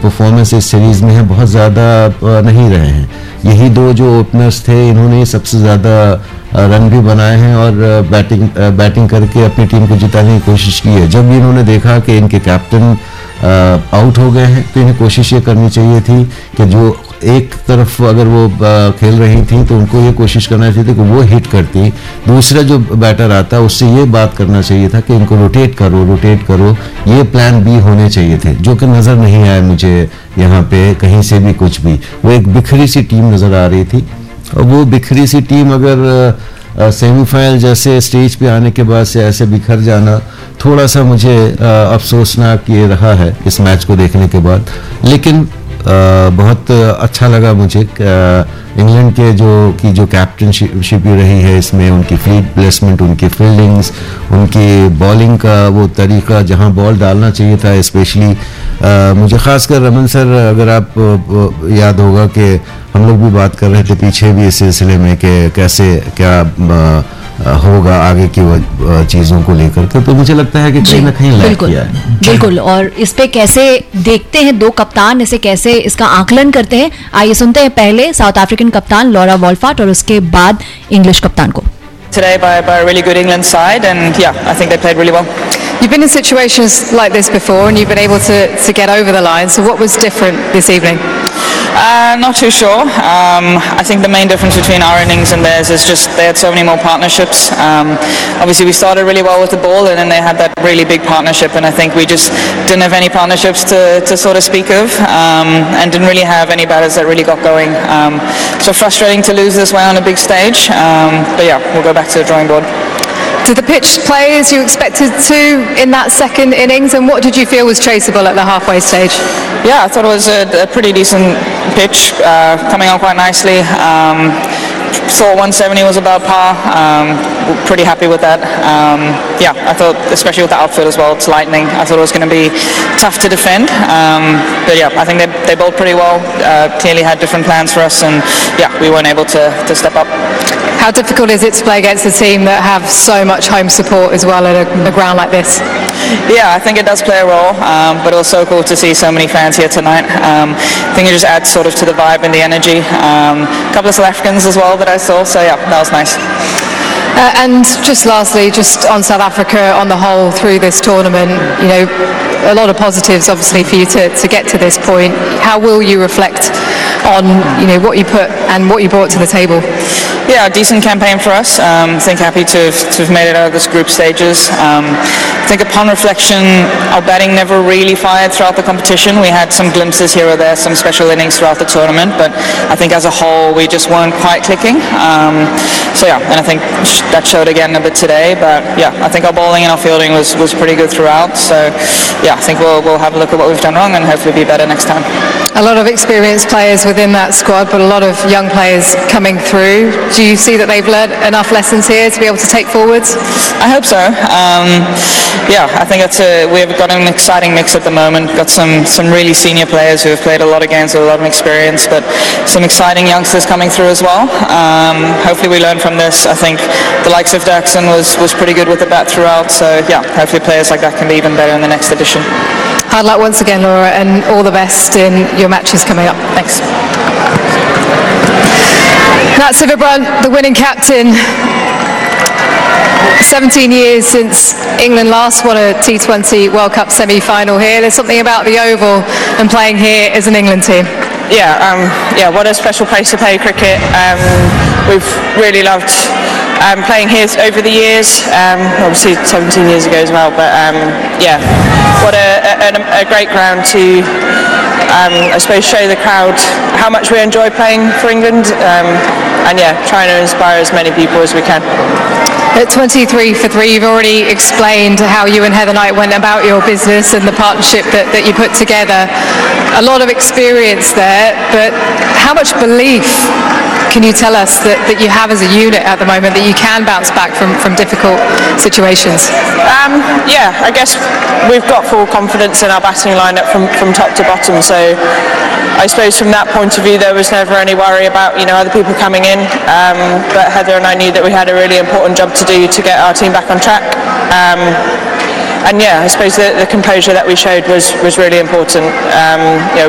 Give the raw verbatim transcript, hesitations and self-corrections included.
Performance इस series में है बहुत ज़्यादा नहीं रहे हैं। यही दो जो ओपनर्स थे इन्होंने सबसे ज़्यादा रन भी बनाए हैं और बैटिंग बैटिंग करके अपनी टीम को जिताने की कोशिश की है। जब इन्होंने देखा कि इनके कैप्टन आउट हो गए हैं तो इन्हें कोशिश ये करनी चाहिए थी कि जो एक तरफ अगर वो खेल रही थी तो उनको ये कोशिश करना चाहिए थी कि वो हिट करती, दूसरा जो बैटर आता उससे ये बात करना चाहिए था कि इनको रोटेट करो रोटेट करो। ये प्लान बी होने चाहिए थे जो कि नज़र नहीं आया मुझे यहाँ पे कहीं से भी कुछ भी। वो एक बिखरी सी टीम नज़र आ रही थी और वो बिखरी सी टीम अगर सेमीफाइनल जैसे स्टेज पे आने के बाद से ऐसे बिखर जाना थोड़ा सा मुझे अफसोसनाक ये रहा है इस मैच को देखने के बाद। लेकिन आ, बहुत अच्छा लगा मुझे इंग्लैंड के जो की जो कैप्टनशिप रही है इसमें, उनकी फील्ड प्लेसमेंट, उनकी फील्डिंग्स, उनकी बॉलिंग का वो तरीका जहां बॉल डालना चाहिए था। स्पेशली मुझे खासकर रमन सर, अगर आप आ, याद होगा कि हम लोग भी बात कर रहे थे पीछे भी इस सिलसिले में कि कैसे क्या आ, होगा आगे की चीज़ों को लेकर के, तो मुझे लगता है कि कहीं ना कहीं लैग किया है। बिल्कुल। और इस पे कैसे देखते हैं दो कप्तान, इसे कैसे इसका आकलन करते हैं, आइए सुनते हैं पहले साउथ अफ्रीकन कप्तान लॉरा वॉल्फार्ट और उसके बाद इंग्लिश कप्तान को। Today by, by a really good England side, and yeah, I think they played really well. You've been in situations like this before and you've been able to, to get over the line, so what was different this evening? Uh, not too sure. Um, I think the main difference between our innings and theirs is just they had so many more partnerships. Um, obviously we started really well with the ball and then they had that really big partnership, and I think we just didn't have any partnerships to, to sort of speak of, um, and didn't really have any batters that really got going. Um, so frustrating to lose this way on a big stage, um, but yeah, we'll go back to the drawing board. Did the pitch play as you expected to in that second innings, and what did you feel was traceable at the halfway stage? Yeah, I thought it was a, a pretty decent pitch, uh, coming on quite nicely. Um, thought one seventy was about par. Um, pretty happy with that. Um, yeah, I thought, especially with the outfield as well, it's lightning. I thought it was going to be tough to defend. Um, but yeah, I think they, they bowled pretty well. Uh, clearly had different plans for us, and yeah, we weren't able to, to step up. How difficult is it to play against a team that have so much home support as well at a, a ground like this? Yeah, I think it does play a role, um, but it was so cool to see so many fans here tonight. Um, I think it just adds sort of to the vibe and the energy. Um, a couple of South Africans as well that I saw, so yeah, that was nice. Uh, and just lastly, just on South Africa on the whole through this tournament, you know, a lot of positives obviously for you to, to get to this point. How will you reflect on, you know, what you put and what you brought to the table? Yeah, a decent campaign for us. Um, I think happy to have, to have made it out of this group stages. Um, I think upon reflection, our batting never really fired throughout the competition. We had some glimpses here or there, some special innings throughout the tournament, but I think as a whole we just weren't quite clicking. Um, so yeah, and I think that showed again a bit today. But yeah, I think our bowling and our fielding was, was pretty good throughout. So yeah, I think we'll we'll have a look at what we've done wrong and hopefully be better next time. A lot of experienced players within that squad, but a lot of young players coming through. Do you see that they've learned enough lessons here to be able to take forwards? I hope so. Um, yeah, I think it's a, we've got an exciting mix at the moment. Got some, some really senior players who have played a lot of games with a lot of experience, but some exciting youngsters coming through as well. Um, hopefully we learn from this. I think the likes of Jackson was, was pretty good with the bat throughout, so yeah, hopefully players like that can be even better in the next edition. Hard luck once again, Laura, and all the best in your matches coming up. Thanks. Nat Sciver-Brunt, the winning captain. seventeen years since England last won a T twenty World Cup semi-final here. There's something about the Oval and playing here as an England team. Yeah, um, yeah, what a special place to play cricket. Um, we've really loved um, playing here over the years, um, obviously seventeen years ago as well, but um, yeah, what a, a, a great ground to, um, I suppose, show the crowd how much we enjoy playing for England, um, and yeah, trying to inspire as many people as we can. At twenty-three for three, you've already explained how you and Heather Knight went about your business and the partnership that, that you put together. A lot of experience there, but how much belief can you tell us that, that you have as a unit at the moment, that you can bounce back from, from difficult situations? Um, yeah, I guess we've got full confidence in our batting lineup from, from top to bottom, so I suppose from that point of view there was never any worry about, you know, other people coming in, um, but Heather and I knew that we had a really important job to do to get our team back on track. Um, and yeah, I suppose the, the composure that we showed was, was really important. Um, you know,